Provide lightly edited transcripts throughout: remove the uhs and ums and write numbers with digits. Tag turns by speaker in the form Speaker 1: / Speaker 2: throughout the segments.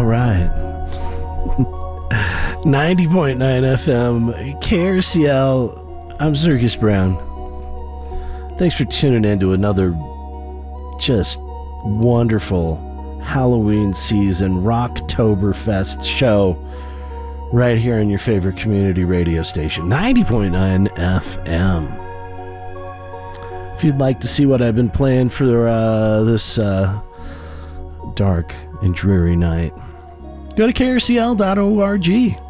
Speaker 1: right. 90.9 FM, KRCL. I'm Circus Brown. Thanks for tuning in to another just wonderful Halloween season Rocktoberfest show right here on your favorite community radio station, 90.9 FM. If you'd like to see what I've been playing for this dark and dreary night, go to krcl.org.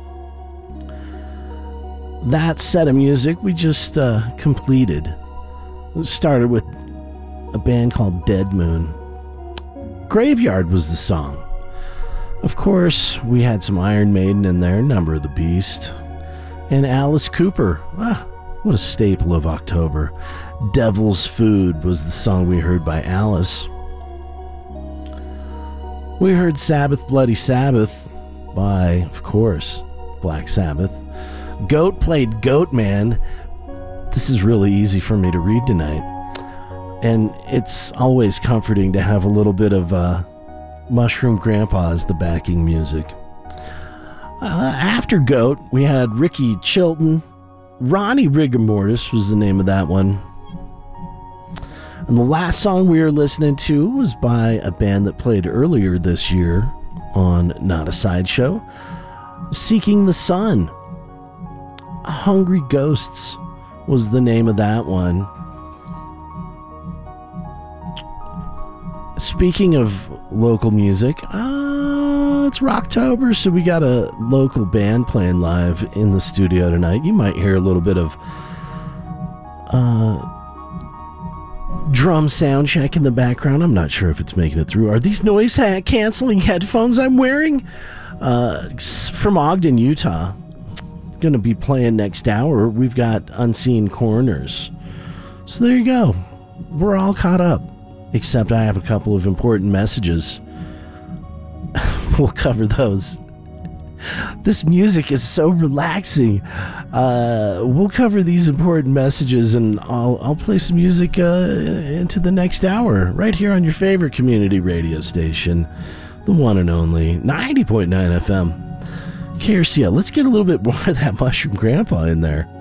Speaker 1: That set of music we just completed. It started with a band called Dead Moon. Graveyard was the song. Of course, we had some Iron Maiden in there, Number of the Beast, and Alice Cooper. What a staple of October. Devil's Food was the song we heard by Alice. We heard Sabbath, Bloody Sabbath by, of course, Black Sabbath. Goat played Goat Man. This is really easy for me to read tonight. And it's always comforting to have a little bit of Mushroom Grandpa as the backing music. After Goat, we had Ricky Chilton. Ronnie Rigor Mortis was the name of that one. And the last song we were listening to was by a band that played earlier this year on Not a Sideshow, Seeking the Sun. Hungry Ghosts was the name of that one. Speaking of local music, it's Rocktober, so we got a local band playing live in the studio tonight. You might hear a little bit of drum sound check in the background. I'm not sure if it's making it through. Are these noise canceling headphones I'm wearing? From Ogden, Utah. Going to be playing next hour. We've got Unseen Corners. So there you go. We're all caught up. Except I have a couple of important messages. We'll cover those. This music is so relaxing. We'll cover these important messages, and I'll play some music into the next hour, right here on your favorite community radio station, the one and only 90.9 FM. KRCL. Let's get a little bit more of that Mushroom Grandpa in there.